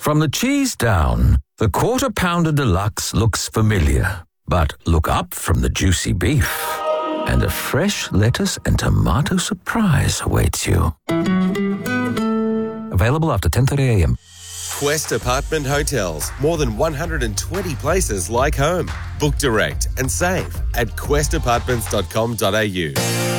From the cheese down, the Quarter Pounder Deluxe looks familiar. But look up from the juicy beef, and a fresh lettuce and tomato surprise awaits you. Available after 10:30 a.m. Quest Apartment Hotels. More than 120 places like home. Book direct and save at questapartments.com.au.